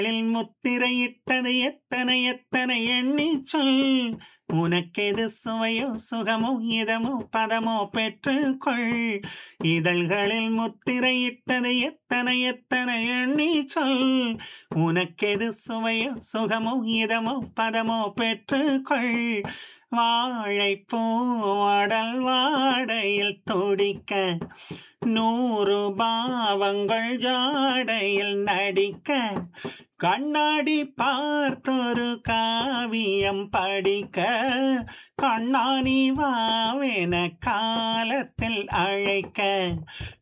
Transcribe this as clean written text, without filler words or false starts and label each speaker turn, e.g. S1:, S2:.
S1: முத்திரையிட்டது எத்தனை எத்தனை எண்ணி சொல். உனக்கெது சுவையோ சுகமோ இதமோ பதமோ பெற்றுக்கொள். இதழ்களில் முத்திரையிட்டது எத்தனை எத்தனை எண்ணி சொல். உனக்கெது சுவையோ சுகமோ இதமோ பதமோ பெற்றுக்கொள். வாழைப்பூ அடல் வாடையில் துடிக்க, 100 பாவங்கள் ஜாடையில் நடிக்க, கண்ணாடி பார்த்தொரு காவியம் படிக்க, கண்ணாணி வாவென காலத்தில் அழைக்க,